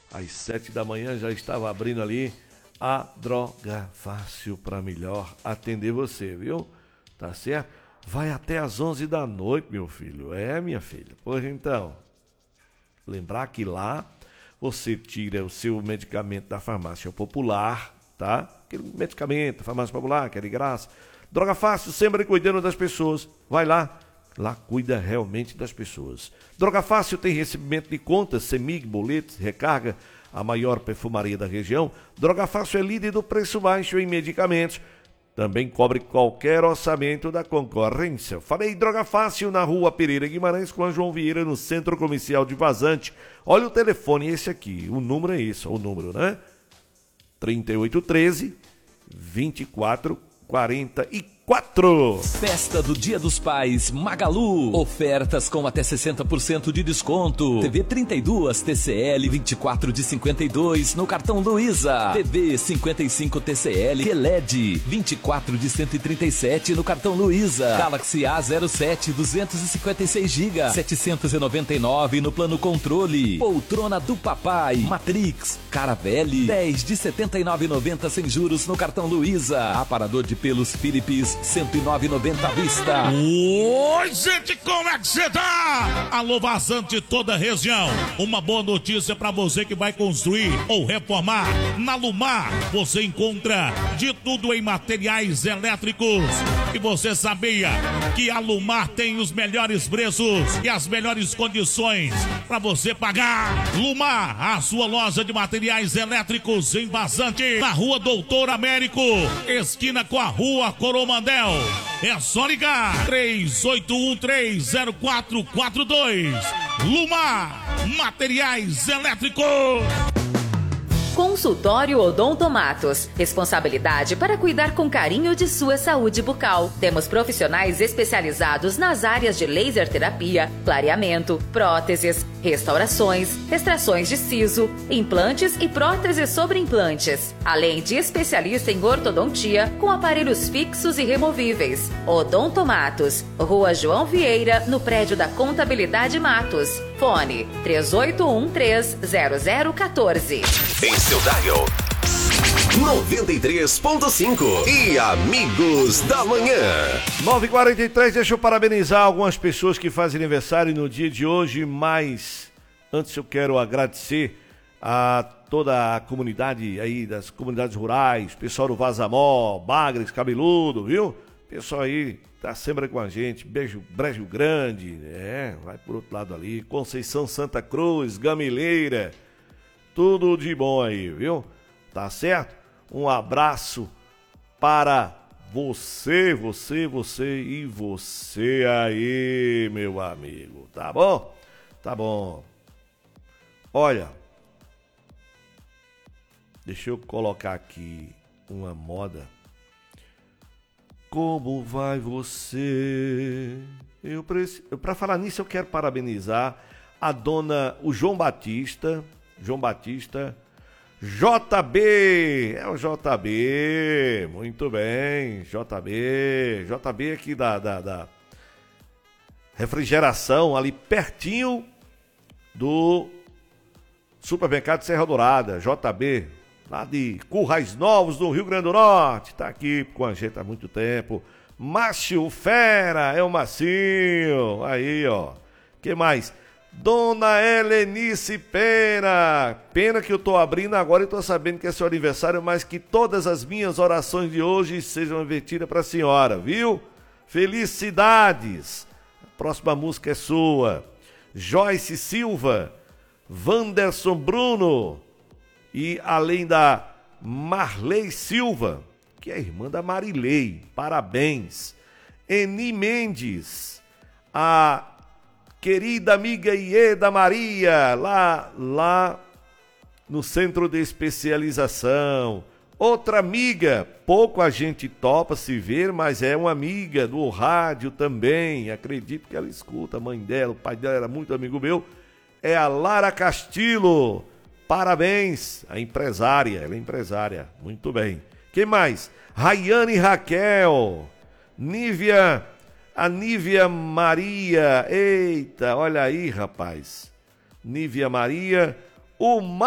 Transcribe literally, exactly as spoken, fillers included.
às sete da manhã já estava abrindo ali a Droga Fácil para melhor atender você, viu? Tá certo? Vai até às onze da noite, meu filho. É, minha filha. Pois então, lembrar que lá você tira o seu medicamento da farmácia popular, tá? Aquele medicamento, farmácia popular, que é de graça. Droga Fácil, sempre cuidando das pessoas. Vai lá, lá cuida realmente das pessoas. Droga Fácil tem recebimento de contas, CEMIG, boletos, recarga, a maior perfumaria da região. Droga Fácil é líder do preço baixo em medicamentos. Também cobre qualquer orçamento da concorrência. Falei Droga Fácil na rua Pereira Guimarães com a João Vieira no Centro Comercial de Vazante. Olha o telefone, esse aqui. O número é esse, o número, né? trinta e oito treze, vinte e quatro quarenta e quatro. Festa do Dia dos Pais Magalu. Ofertas com até sessenta por cento de desconto. T V trinta e dois T C L vinte e quatro de cinquenta e dois no cartão Luiza. T V cinquenta e cinco T C L Q L E D vinte e quatro de cento e trinta e sete no cartão Luiza. Galaxy A zero sete duzentos e cinquenta e seis gigas setecentos e noventa e nove no plano controle. Poltrona do papai Matrix Caravelle dez de setenta e nove e noventa sem juros no cartão Luiza. Aparador de pelos Philips cento e nove e noventa à vista. Oi, gente, como é que você tá? Alô, Vazante, toda a região. Uma boa notícia para você que vai construir ou reformar. Na Lumar, você encontra de tudo em materiais elétricos. E você sabia que a Lumar tem os melhores preços e as melhores condições para você pagar? Lumar, a sua loja de materiais elétricos em Vazante, na rua Doutor Américo, esquina com a rua Coromandel. É só ligar três oito um três zero quatro quatro dois. Lumar, materiais elétricos. Consultório Odontomatos. Responsabilidade para cuidar com carinho de sua saúde bucal. Temos profissionais especializados nas áreas de laser terapia, clareamento, próteses, restaurações, extrações de siso, implantes e próteses sobre implantes. Além de especialista em ortodontia com aparelhos fixos e removíveis. Odontomatos. Rua João Vieira, no prédio da Contabilidade Matos. Fone três oito um três zero zero um quatro. Em seu dial noventa e três ponto cinco e Amigos da Manhã. nove e quarenta e três, deixa eu parabenizar algumas pessoas que fazem aniversário no dia de hoje, mas antes eu quero agradecer a toda a comunidade aí, das comunidades rurais, pessoal do Vazamó, Bagres, Cabeludo, viu? Pessoal aí tá sempre com a gente, Beijo, Brejo Grande, é, vai por outro lado ali, Conceição Santa Cruz, Gamileira, tudo de bom aí, viu? Tá certo? Um abraço para você, você, você e você aí, meu amigo, tá bom? Tá bom. Olha, deixa eu colocar aqui uma moda. Como vai você? Eu preciso, para falar nisso eu quero parabenizar a dona, o João Batista, João Batista, J B, é o J B, muito bem, J B, J B aqui da, da, da refrigeração, ali pertinho do supermercado Serra Dourada, J B, lá de Currais Novos, do Rio Grande do Norte, tá aqui com a gente há muito tempo. Márcio Fera, é o Marcinho, aí ó, que mais? Dona Helenice Pena, pena que eu tô abrindo agora e tô sabendo que é seu aniversário, mas que todas as minhas orações de hoje sejam invertidas pra senhora, viu? Felicidades! A próxima música é sua. Joyce Silva, Wanderson Bruno, e além da Marley Silva, que é irmã da Marilei, parabéns. Eni Mendes, a querida amiga Ieda Maria, lá, lá no Centro de Especialização. Outra amiga, pouco a gente topa se ver, mas é uma amiga do rádio também, acredito que ela escuta, a mãe dela, o pai dela era muito amigo meu, é a Lara Castillo. Parabéns, a empresária, ela é empresária, muito bem. Quem mais? Rayane Raquel, Nívia, a Nívia Maria, eita, olha aí, rapaz. Nívia Maria, o